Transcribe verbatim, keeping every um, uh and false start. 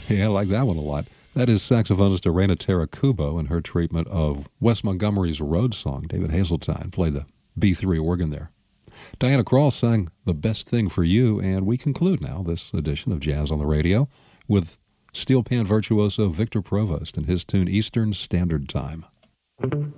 Yeah, I like that one a lot. That is saxophonist Irena Tarakubo and her treatment of Wes Montgomery's Road Song. David Hazeltine played the B three organ there. Diana Krall sang The Best Thing for You, and we conclude now this edition of Jazz on the Radio with steel pan virtuoso Victor Provost and his tune Eastern Standard Time.